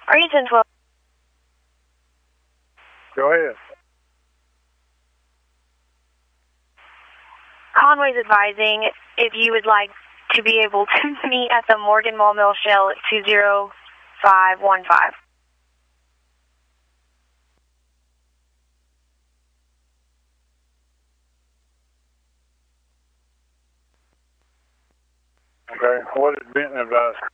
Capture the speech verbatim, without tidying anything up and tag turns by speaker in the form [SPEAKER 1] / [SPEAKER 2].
[SPEAKER 1] Arlington twelve.
[SPEAKER 2] Go ahead.
[SPEAKER 1] Conway's advising if you would like to be able to meet at the Morgan Mall Mill Shell at two zero five one five.
[SPEAKER 2] Okay. What did Benton advise?